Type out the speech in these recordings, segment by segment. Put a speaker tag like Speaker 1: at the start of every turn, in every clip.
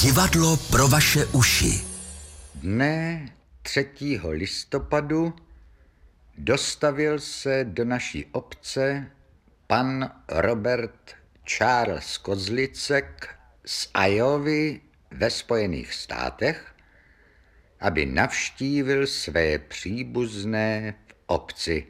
Speaker 1: Divadlo pro vaše uši.
Speaker 2: Dne 3. listopadu dostavil se do naší obce pan Robert Charles Kozlicek z Iovy ve Spojených státech, aby navštívil své příbuzné v obci.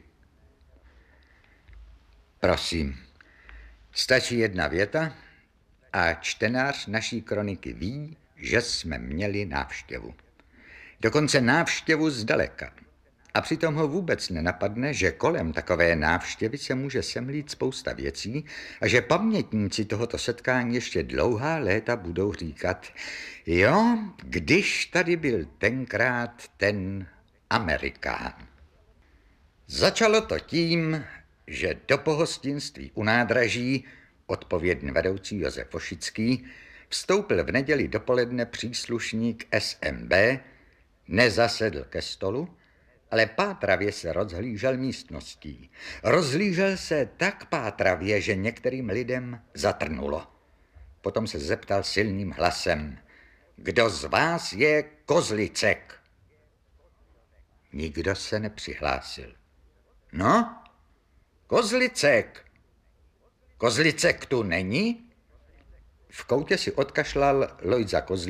Speaker 2: Prosím, stačí jedna věta a čtenář naší kroniky ví, že jsme měli návštěvu. Dokonce návštěvu zdaleka. A přitom ho vůbec nenapadne, že kolem takové návštěvy se může semlít spousta věcí a že pamětníci tohoto setkání ještě dlouhá léta budou říkat: jo, když tady byl tenkrát ten Amerikán. Začalo to tím, že do pohostinství u nádraží odpovědný vedoucí Josef Vošický vstoupil v neděli dopoledne příslušník SMB, nezasedl ke stolu, ale pátravě se rozhlížel místností. Rozhlížel se tak pátravě, že některým lidem zatrnulo. Potom se zeptal silným hlasem: kdo z vás je Kozlicek? Nikdo se nepřihlásil. No, Kozlicek. Kozlicek tu není? V koutě si odkašlal Lojza Kozlicek